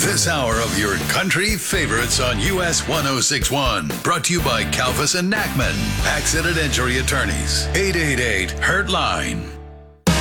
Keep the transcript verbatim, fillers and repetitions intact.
This hour of your country favorites on U S one oh six point one. Brought to you by Kalfas and Nachman. Accident Injury Attorneys. eight eight eight, Hurt Line.